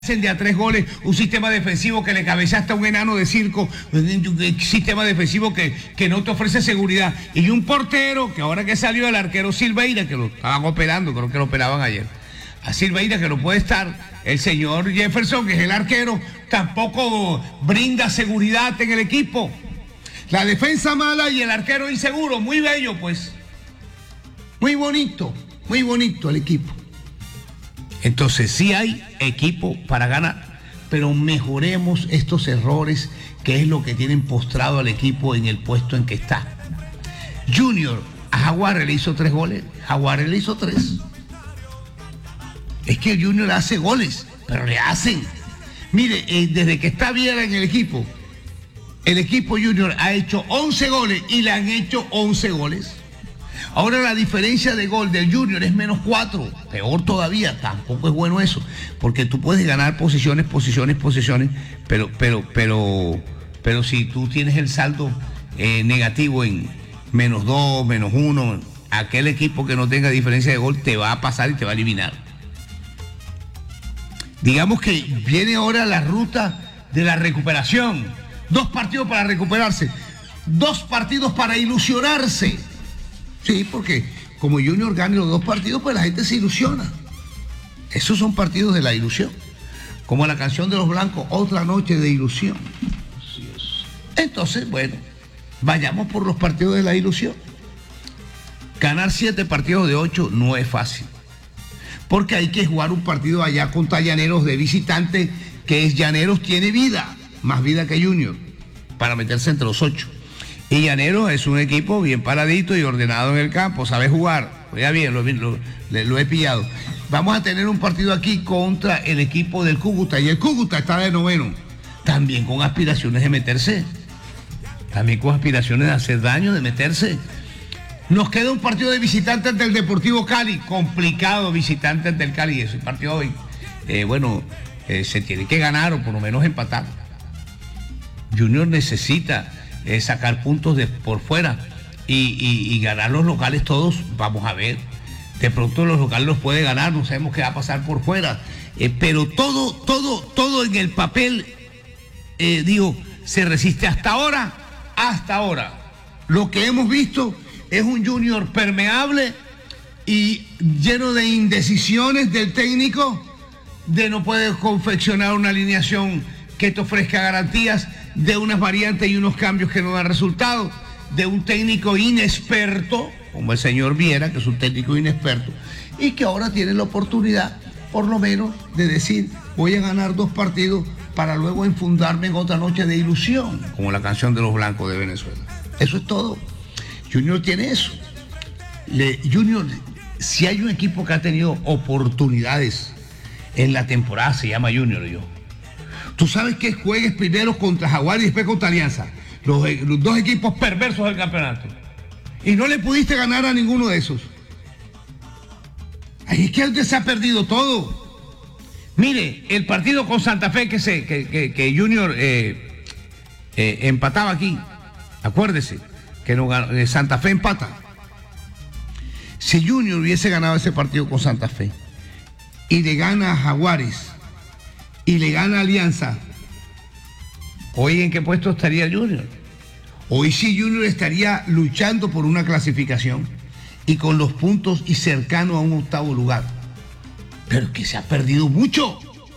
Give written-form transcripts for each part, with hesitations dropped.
de a 3 goles, un sistema defensivo que le cabeceaste a un enano de circo, un sistema defensivo que no te ofrece seguridad, y un portero que ahora que salió el arquero Silveira, que lo estaban operando, creo que lo operaban ayer, a Silveira que no puede estar, el señor Jefferson, que es el arquero, tampoco brinda seguridad en el equipo, la defensa mala y el arquero inseguro, muy bello pues, muy bonito el equipo. Entonces sí hay equipo para ganar, pero mejoremos estos errores, que es lo que tienen postrado al equipo en el puesto en que está. Junior, a Jaguares le hizo 3 goles, Jaguares le hizo 3. Es que el Junior hace goles, pero le hacen. Mire, desde que está Viera en el equipo Junior ha hecho 11 goles y le han hecho 11 goles. Ahora la diferencia de gol del Junior es -4, peor todavía, tampoco es bueno eso, porque tú puedes ganar posiciones, pero si tú tienes el saldo negativo en -2, -1, aquel equipo que no tenga diferencia de gol te va a pasar y te va a eliminar. Digamos que viene ahora la ruta de la recuperación, 2 partidos para recuperarse, 2 partidos para ilusionarse. Sí, porque como Junior gane los 2 partidos, pues la gente se ilusiona. Esos son partidos de la ilusión. Como la canción de los Blancos, Otra Noche de Ilusión. Entonces, bueno, vayamos por los partidos de la ilusión. Ganar 7 partidos de 8 no es fácil, porque hay que jugar un partido allá contra Llaneros de visitante, que es Llaneros tiene vida, más vida que Junior, para meterse entre los 8. Y Llaneros es un equipo bien paradito y ordenado en el campo, sabe jugar. Ya bien, lo he pillado. Vamos a tener un partido aquí contra el equipo del Cúcuta, y el Cúcuta está de 9º, también con aspiraciones de meterse, también con aspiraciones de hacer daño, de meterse. Nos queda un partido de visitantes del Deportivo Cali, complicado visitantes del Cali, ese partido hoy, se tiene que ganar o por lo menos empatar. Junior necesita sacar puntos por fuera y ganar los locales todos. Vamos a ver, de pronto los locales los puede ganar, no sabemos qué va a pasar por fuera, pero todo en el papel se resiste hasta ahora. Lo que hemos visto es un Junior permeable y lleno de indecisiones del técnico, de no poder confeccionar una alineación que te ofrezca garantías, de unas variantes y unos cambios que no dan resultado, de un técnico inexperto, como el señor Viera, que es un técnico inexperto, y que ahora tiene la oportunidad, por lo menos, de decir, voy a ganar 2 partidos para luego enfundarme en otra noche de ilusión, como la canción de los Blancos de Venezuela. Eso es todo. Junior tiene eso. Junior, si hay un equipo que ha tenido oportunidades en la temporada, se llama Junior. Tú sabes que juegues primero contra Jaguares y después contra Alianza, los 2 equipos perversos del campeonato, y no le pudiste ganar a ninguno de esos. Ahí es que antes se ha perdido todo. Mire, el partido con Santa Fe que Junior empataba aquí, acuérdese que Santa Fe empata. Si Junior hubiese ganado ese partido con Santa Fe y le gana a Jaguares y le gana a Alianza, ¿hoy en qué puesto estaría Junior? Hoy sí Junior estaría luchando por una clasificación y con los puntos y cercano a un 8º lugar. Pero que se ha perdido mucho.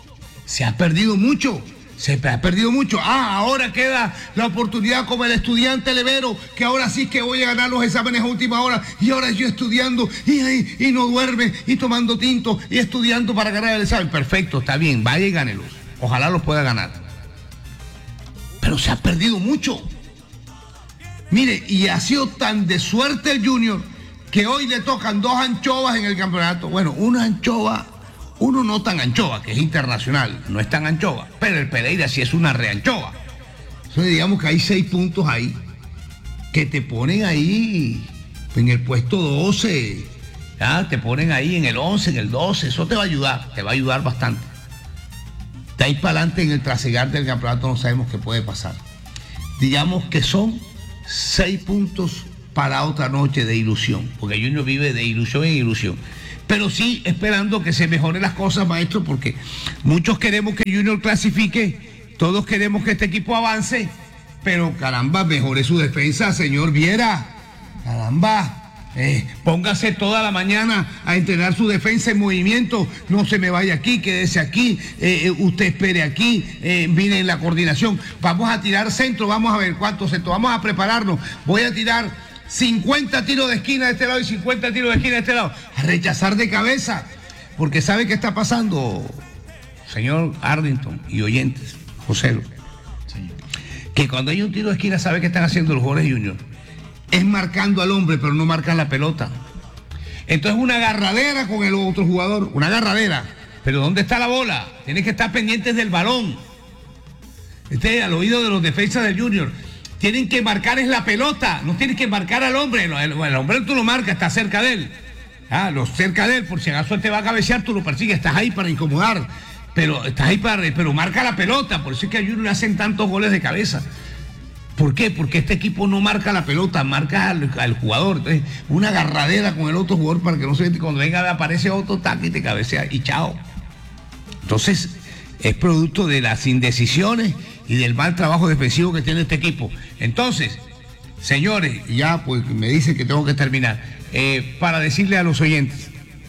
Ahora queda la oportunidad como el estudiante Levero, que ahora sí que voy a ganar los exámenes a última hora, y ahora yo estudiando y no duerme y tomando tinto y estudiando para ganar el examen. Perfecto, está bien, vaya y gánelos, ojalá los pueda ganar, pero se ha perdido mucho. Mire, y ha sido tan de suerte el Junior que hoy le tocan 2 anchovas en el campeonato. Bueno, una anchova, uno no tan anchova, que es internacional, no es tan anchova, pero el Pereira sí es una reanchova. Entonces digamos que hay 6 puntos ahí, que te ponen ahí en el puesto 12, ¿ya? Te ponen ahí en el 11, en el 12, eso te va a ayudar bastante. De ahí para adelante en el trasegar del campeonato no sabemos qué puede pasar. Digamos que son 6 puntos para otra noche de ilusión, porque Junior vive de ilusión en ilusión. pero sí esperando que se mejoren las cosas, maestro, porque muchos queremos que Junior clasifique, todos queremos que este equipo avance, pero caramba, mejore su defensa, señor Viera. Caramba. Póngase toda la mañana a entrenar su defensa en movimiento, no se me vaya aquí, quédese aquí, usted espere aquí, mire en la coordinación, vamos a tirar centro, vamos a ver cuántos centros, vamos a prepararnos, voy a tirar 50 tiros de esquina de este lado y 50 tiros de esquina de este lado, a rechazar de cabeza, porque ¿sabe qué está pasando, señor Arlington y oyentes, José? Que cuando hay un tiro de esquina, ¿sabe qué están haciendo los jugadores Junior? Es marcando al hombre, pero no marcan la pelota. Entonces una agarradera con el otro jugador, una agarradera. Pero ¿dónde está la bola? Tienen que estar pendientes del balón. Al oído de los defensas del Junior. Tienen que marcar es la pelota, no tienen que marcar al hombre. El hombre tú lo marcas, está cerca de él. Cerca de él, por si acaso él te va a cabecear, tú lo persigues, estás ahí para incomodar. Pero marca la pelota, por eso es que a Junior le hacen tantos goles de cabeza. ¿Por qué? Porque este equipo no marca la pelota, marca al jugador. Entonces, una agarradera con el otro jugador para que no se... Cuando venga aparece otro taque y te cabecea y chao. Entonces, es producto de las indecisiones y del mal trabajo defensivo que tiene este equipo. Entonces, señores, ya pues me dicen que tengo que terminar. Para decirle a los oyentes,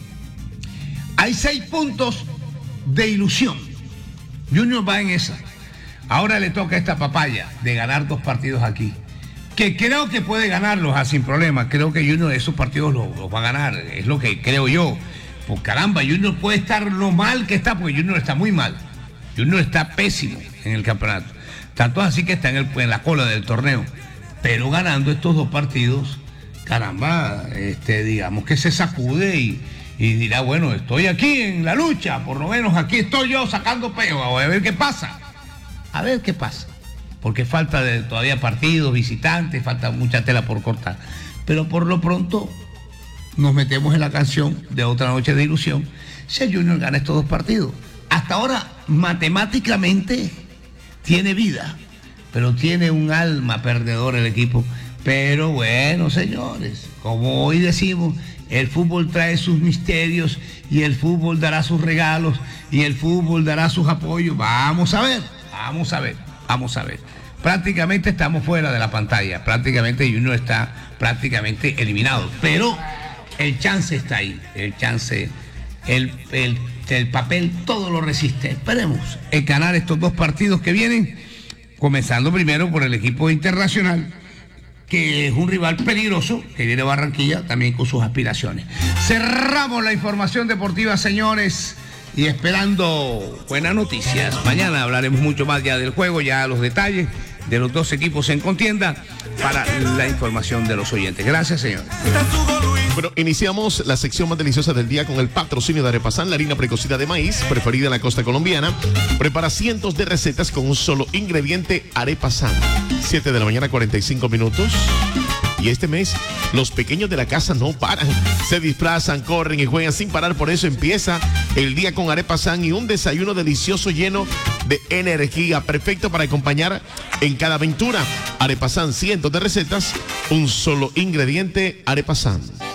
hay 6 puntos de ilusión. Junior va en esa. Ahora le toca a esta papaya de ganar 2 partidos aquí, que creo que puede ganarlos sin problema. Creo que Junior esos partidos los va a ganar, es lo que creo yo. Pues caramba, Junior puede estar lo mal que está, porque Junior está muy mal. Junior está pésimo en el campeonato. Tanto así que está en la cola del torneo. Pero ganando estos 2 partidos, caramba, digamos que se sacude y dirá, bueno, estoy aquí en la lucha, por lo menos aquí estoy yo sacando peo, a ver qué pasa. A ver qué pasa, porque falta todavía partidos, visitantes, falta mucha tela por cortar. Pero por lo pronto nos metemos en la canción de Otra Noche de Ilusión. Si el Junior gana estos 2 partidos, hasta ahora matemáticamente tiene vida, pero tiene un alma perdedora el equipo. Pero bueno, señores, como hoy decimos, el fútbol trae sus misterios y el fútbol dará sus regalos y el fútbol dará sus apoyos. Vamos a ver. Prácticamente estamos fuera de la pantalla. Prácticamente Junior está prácticamente eliminado. Pero el chance está ahí. El chance, el papel todo lo resiste. Esperemos ganar estos 2 partidos que vienen. Comenzando primero por el equipo Internacional, que es un rival peligroso, que viene a Barranquilla también con sus aspiraciones. Cerramos la información deportiva, señores. Y esperando buenas noticias. Mañana hablaremos mucho más ya del juego, ya los detalles de los 2 equipos en contienda para la información de los oyentes. Gracias, señor. Bueno, iniciamos la sección más deliciosa del día con el patrocinio de Arepasan, la harina precocida de maíz, preferida en la costa colombiana. Prepara cientos de recetas con un solo ingrediente, Arepasan. 7 de la mañana, 45 minutos. Y este mes, los pequeños de la casa no paran. Se disfrazan, corren y juegan sin parar. Por eso empieza el día con Arepasan y un desayuno delicioso lleno de energía. Perfecto para acompañar en cada aventura. Arepasan, cientos de recetas, un solo ingrediente, Arepasan.